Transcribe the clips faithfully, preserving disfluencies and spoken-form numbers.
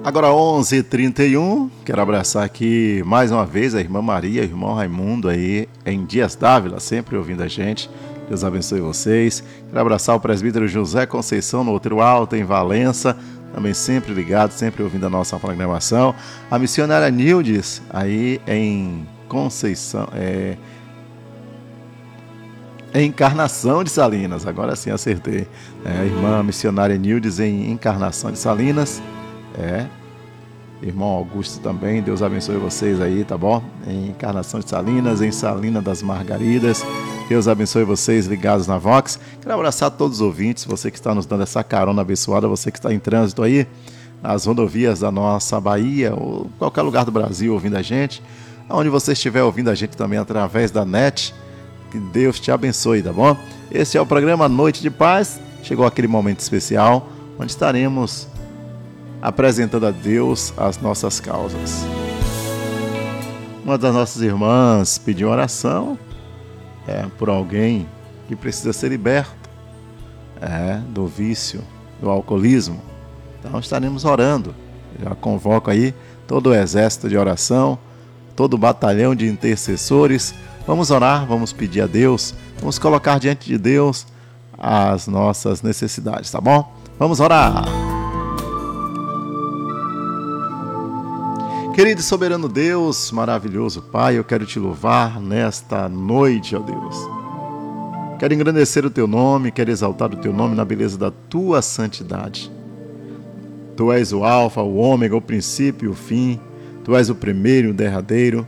Agora onze e trinta e um, quero abraçar aqui mais uma vez a irmã Maria, o irmão Raimundo aí em Dias Dávila, sempre ouvindo a gente. Deus abençoe vocês. Quero abraçar o presbítero José Conceição no Outro Alto, em Valença, também sempre ligado, sempre ouvindo a nossa programação. A missionária Nildes aí em Conceição, é... Encarnação de Salinas, agora sim acertei. É, a irmã missionária Nildes em Encarnação de Salinas. É, irmão Augusto também, Deus abençoe vocês aí, tá bom? Em Encarnação de Salinas, em Salina das Margaridas, Deus abençoe vocês ligados na Vox. Quero abraçar todos os ouvintes, você que está nos dando essa carona abençoada, você que está em trânsito aí, nas rodovias da nossa Bahia, ou qualquer lugar do Brasil ouvindo a gente, onde você estiver ouvindo a gente também através da net, que Deus te abençoe, tá bom? Esse é o programa Noite de Paz, chegou aquele momento especial, onde estaremos apresentando a Deus as nossas causas. Uma das nossas irmãs pediu oração é, por alguém que precisa ser liberto é, do vício, do alcoolismo. Então estaremos orando. Já convoco aí todo o exército de oração, todo o batalhão de intercessores. Vamos orar, vamos pedir a Deus, vamos colocar diante de Deus as nossas necessidades, tá bom? Vamos orar. Querido e soberano Deus, maravilhoso Pai, eu quero te louvar nesta noite, ó Deus. Quero engrandecer o teu nome, quero exaltar o teu nome na beleza da tua santidade. Tu és o alfa, o ômega, o princípio e o fim. Tu és o primeiro e o derradeiro.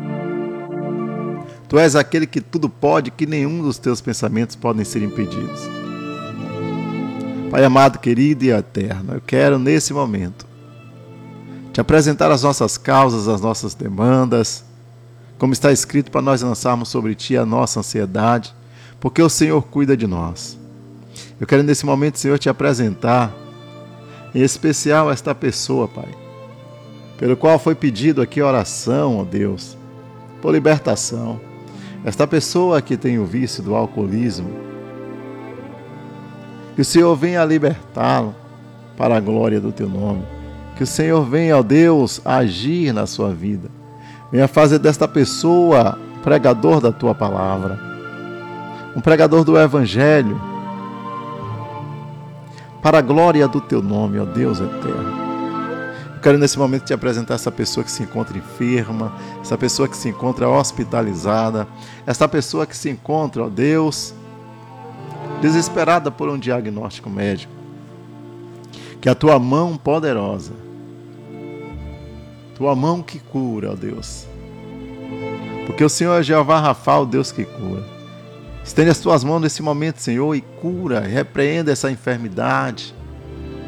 Tu és aquele que tudo pode, que nenhum dos teus pensamentos podem ser impedidos. Pai amado, querido e eterno, eu quero nesse momento te apresentar as nossas causas, as nossas demandas, como está escrito para nós lançarmos sobre ti a nossa ansiedade, porque o Senhor cuida de nós. Eu quero nesse momento, Senhor, te apresentar, em especial esta pessoa, Pai, pelo qual foi pedido aqui oração, ó Deus, por libertação. Esta pessoa que tem o vício do alcoolismo, que o Senhor venha libertá-lo para a glória do teu nome. Que o Senhor venha, ó Deus, agir na sua vida. Venha fazer desta pessoa um pregador da tua palavra, um pregador do Evangelho, para a glória do teu nome, ó Deus eterno. Eu quero nesse momento te apresentar essa pessoa que se encontra enferma, essa pessoa que se encontra hospitalizada, essa pessoa que se encontra, ó Deus, desesperada por um diagnóstico médico. Que a tua mão poderosa, tua mão que cura, ó Deus, porque o Senhor é Jeová Rafa, o Deus que cura. Estende as tuas mãos nesse momento, Senhor, e cura, e repreenda essa enfermidade,